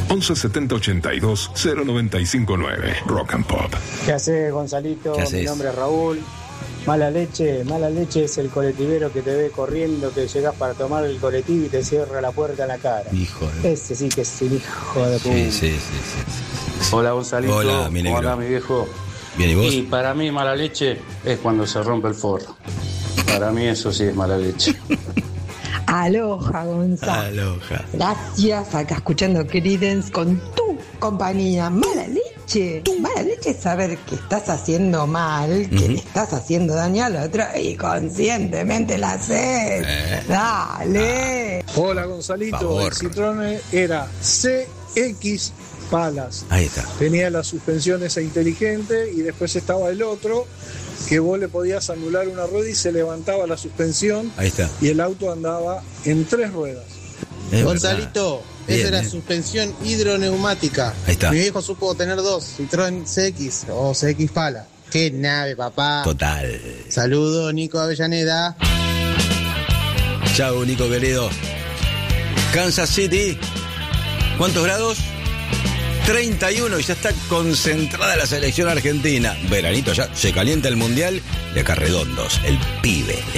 11 70 82 0959. Rock and Pop. ¿Qué haces, Gonzalito? ¿Qué haces? Mi nombre es Raúl. Mala leche es el colectivero que te ve corriendo, que llegas para tomar el colectivo y te cierra la puerta en la cara. Hijo de... Ese sí que es un hijo de puta. Sí. Hola, Gonzalito. Hola, mi negro. Hola, mi viejo. Bien, ¿y vos? Y para mí mala leche es cuando se rompe el forro. Para mí eso sí es mala leche. Aloha, Gonzalo. Aloha. Gracias, acá escuchando Creedence con tu compañía. Mala leche. Mala leche es saber que estás haciendo mal, que le estás haciendo daño al otro y conscientemente la haces. Dale. Hola, Gonzalito. Favor. El Citroën era CX Palace. Ahí está. Tenía la suspensión esa inteligente y después estaba el otro que vos le podías anular una rueda y se levantaba la suspensión. Ahí está. Y el auto andaba en 3 ruedas. Es Gonzalito, Bien, esa era bien. suspensión hidroneumática. Ahí está. Mi viejo supo tener 2, Citroën CX o CX Pala. ¡Qué nave, papá! Total. Saludo, Nico Avellaneda. Chau, Nico querido. Kansas City. ¿Cuántos grados? 31 y ya está concentrada la selección argentina. Veranito ya, se calienta el mundial. De acá redondos, el pibe,